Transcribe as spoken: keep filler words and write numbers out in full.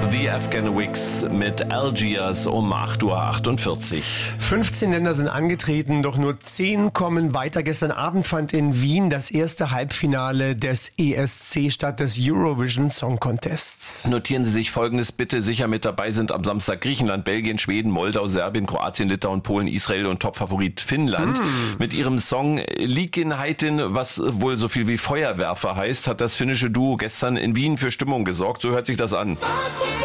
The Afghan Wigs mit Algiers um acht Uhr achtundvierzig. fünfzehn Länder sind angetreten, doch nur zehn kommen weiter. Gestern Abend fand in Wien das erste Halbfinale des E S C statt, des Eurovision Song Contests. Notieren Sie sich Folgendes bitte. Sicher mit dabei sind am Samstag Griechenland, Belgien, Schweden, Moldau, Serbien, Kroatien, Litauen, Polen, Israel und Topfavorit Finnland. Mm. Mit ihrem Song Liikenheiten, was wohl so viel wie Feuerwerfer heißt, hat das finnische Duo gestern in Wien für Stimmung gesorgt. So hört sich das an.